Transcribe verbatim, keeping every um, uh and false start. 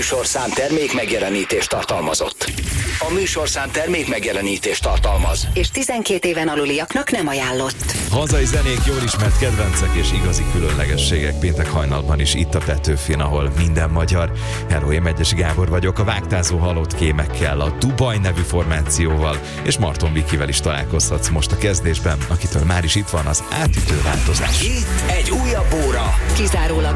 műsorszám termék megjelenítést tartalmazott. A műsorszám termék megjelenítést tartalmaz. És tizenkét éven aluliaknak nem ajánlott. Hazai zenék, jól ismert kedvencek és igazi különlegességek péntek hajnalban is itt a Petőfin, ahol minden magyar. Hello, én Megyesi Gábor vagyok, a vágtázó halott kémekkel, a Dubaj nevű formációval, és Marton Vikivel is találkozhatsz most a kezdésben, akitől már is itt van az átütő változás. Itt egy újabb óra. Kizárólag